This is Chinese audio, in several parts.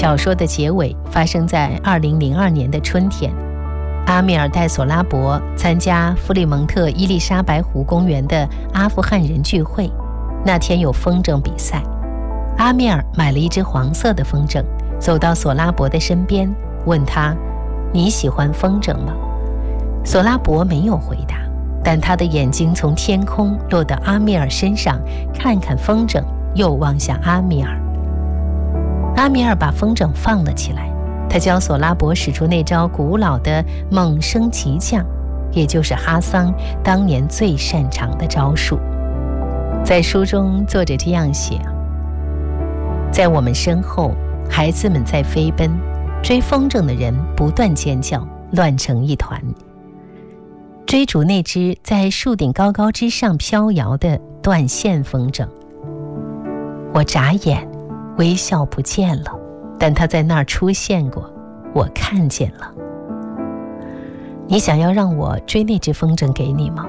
小说的结尾发生在2002年的春天，阿米尔带索拉伯参加弗里蒙特伊丽莎白湖公园的阿富汗人聚会。那天有风筝比赛，阿米尔买了一只黄色的风筝，走到索拉伯的身边，问他：你喜欢风筝吗？索拉伯没有回答，但他的眼睛从天空落到阿米尔身上，看看风筝，又望向阿米尔。阿米尔把风筝放了起来，他教索拉伯使出那招古老的猛升急降，也就是哈桑当年最擅长的招数。在书中作者这样写：在我们身后，孩子们在飞奔，追风筝的人不断尖叫，乱成一团，追逐那只在树顶高高之上飘摇的断线风筝。我眨眼，微笑不见了，但它在那儿出现过，我看见了。你想要让我追那只风筝给你吗？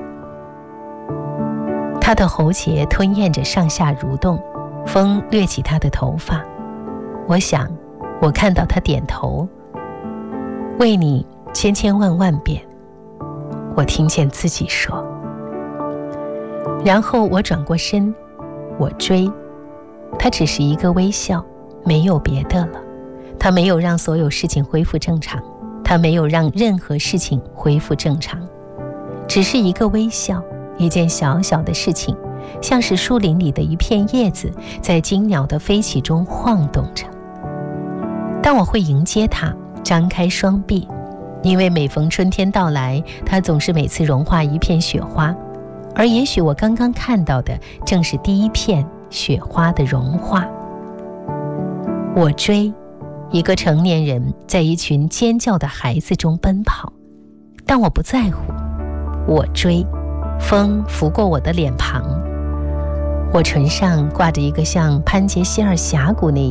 他的喉结吞咽着上下蠕动，风掠起他的头发。我想，我看到他点头。为你千千万万遍，我听见自己说。然后我转过身，我追。他只是一个微笑，没有别的了。他没有让所有事情恢复正常，他没有让任何事情恢复正常，只是一个微笑，一件小小的事情，像是树林里的一片叶子在惊鸟的飞起中晃动着。但我会迎接它，张开双臂，因为每逢春天到来，它总是每次融化一片雪花，而也许我刚刚看到的正是第一片雪花的融化。我追，一个成年人在一群尖叫的孩子中奔跑，但我不在乎。我追，风拂过我的脸庞，我唇上挂着一个像潘杰希尔峡谷那